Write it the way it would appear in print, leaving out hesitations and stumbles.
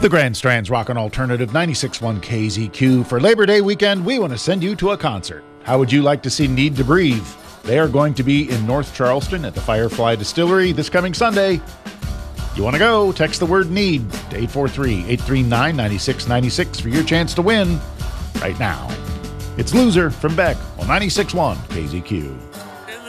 The Grand Strand's Rockin' Alternative 96.1 KZQ. For Labor Day weekend, we want to send you to a concert. How would you like to see Need to Breathe? They are going to be in North Charleston at the Firefly Distillery this coming Sunday. You want to go? Text the word NEED to 843-839-9696 for your chance to win right now. It's Loser from Beck on 96.1 KZQ.